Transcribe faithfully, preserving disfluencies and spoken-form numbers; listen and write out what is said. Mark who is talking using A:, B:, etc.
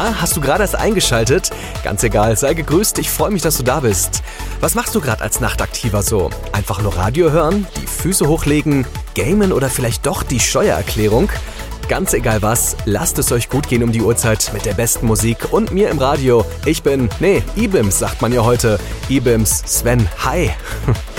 A: Na, hast du gerade erst eingeschaltet? Ganz egal, sei gegrüßt, ich freue mich, dass du da bist. Was machst du gerade als Nachtaktiver so? Einfach nur Radio hören, die Füße hochlegen, gamen oder vielleicht doch die Steuererklärung? Ganz egal was, lasst es euch gut gehen um die Uhrzeit mit der besten Musik und mir im Radio. Ich bin, nee, Ibims sagt man ja heute. Ibims Sven, hi.